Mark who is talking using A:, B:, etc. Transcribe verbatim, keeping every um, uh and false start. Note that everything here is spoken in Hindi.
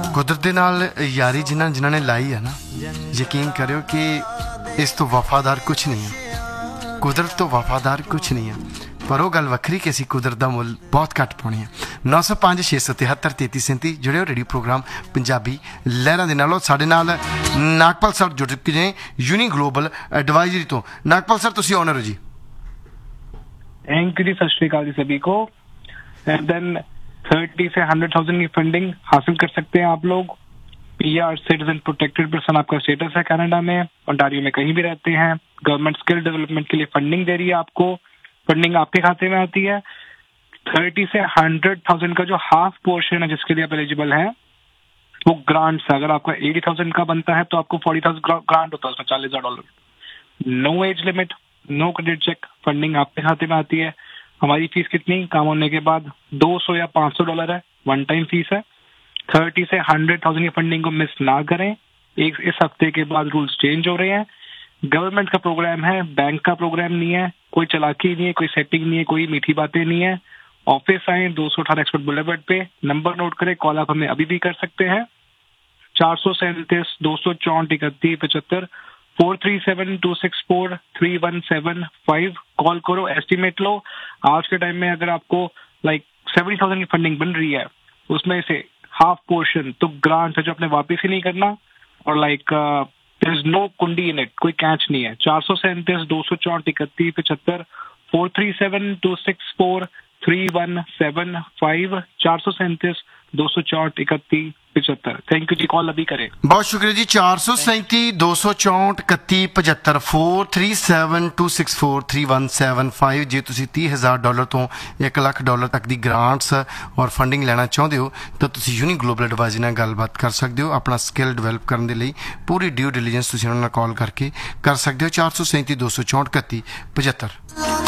A: कुदरत दे नाल यारी जिन्हां जिन्हां ने लाई है ना, यकीन करो कि इस तो वफादार कुछ नहीं है। कुदरत तो वफादार कुछ नहीं है, पर वो गल वक्री कि असीं कुदरत का मुल बहुत घट पाने हैं। नौ सौ पाँच छे सौ तिहत्तर तेती सैंती जुड़े हो रेडियो प्रोग्राम पंजाबी लहरां दे नाल। साडे नाल नागपाल सर जुड़ चुके हैं यूनी ग्लोबल एडवाइजरी तो। नागपाल सर तुसीं ऑनर हो जी।
B: थैंक यू जी, सत श्री अकाल जी सभी को। एंड देन थर्टी से हंड्रेड थाउजेंड की फंडिंग हासिल कर सकते हैं आप लोग। पीआर सिटीजन प्रोटेक्टेड पर्सन आपका स्टेटस है कनाडा में, ओंटारियो में कहीं भी रहते हैं। गवर्नमेंट स्किल डेवलपमेंट के लिए फंडिंग दे रही है आपको, फंडिंग आपके खाते में आती है। थर्टी से हंड्रेड थाउजेंड का जो हाफ पोर्शन है जिसके लिए आप एलिजिबल हैं वो ग्रांट्स है। अगर आपका एटी थाउजेंड का बनता है तो आपको फोर्टी थाउजेंड ग्रांट होता है, उसमें चालीस हजार dollar. No age limit, no credit check, funding आपके खाते में आती है। हमारी फीस कितनी, काम होने के बाद दो सौ या पाँच सौ डॉलर है, वन टाइम फीस है। थर्टी से हंड्रेड थाउजेंड की फंडिंग को मिस ना करें। एक इस हफ्ते के बाद रूल्स चेंज हो रहे हैं। गवर्नमेंट का प्रोग्राम है, बैंक का प्रोग्राम नहीं है। कोई चालाकी नहीं है, कोई सेटिंग नहीं है, कोई मीठी बातें नहीं है। ऑफिस आए दो सौ अठारह एक्सपर्ट बुलेवर्ड पे, नंबर नोट करें, कॉल आप हमें अभी भी कर सकते हैं। चार सौ सैंतीस दो सौ चौंठ इकतीस पचहत्तर four three seven to six four three one seven five call करो, एस्टिमेट लो। आज के टाइम में अगर आपको लाइक सेवेंटी थाउजेंड की फंडिंग बन रही है, उसमें से हाफ पोर्शन तो ग्रांट है जो आपने वापिस ही नहीं करना, और लाइक देयर इज नो कुंडी इन इट, कोई कैच नहीं है। चार सौ सैंतीस दो सौ चौंठ इकतीस पचहत्तर four three seven to six four three one seven five चार सौ सैंतीस दो सौ चौंठ इकतीस पचहत्तर। थैंक यू जी, कॉल अभी करें।
A: बहुत शुक्रिया जी। चार सौ सैंती दो सौ चौंठ इकतीस पचहत्तर four three seven two six four three one seven five. जे तुसीं तीह हज़ार डॉलर तो एक लाख डॉलर तक की ग्रांट्स और फंडिंग लेना चाहते हो तो तुसीं यूनी ग्लोबल एडवाइजरी नाल गलबात कर सकते हो। अपना स्किल डिवेलप करने के लिए पूरी ड्यू डिलीजेंस तुसीं उन्हां नाल कॉल करके कर सकते हो। चार सौ सैंती दो सौ चौंठ इकतीस पचहत्तर।